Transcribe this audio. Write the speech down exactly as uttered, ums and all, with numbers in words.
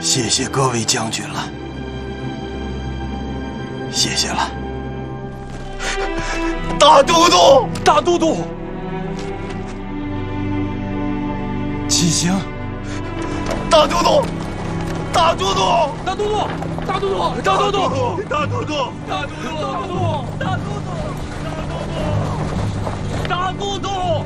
谢谢各位将军了，谢谢了。大都督， 大都督， 启行。大都督，大都督， 大都督，大都督，大都督， 大都督， 大都督，大都督，大都督，大都督，大都督。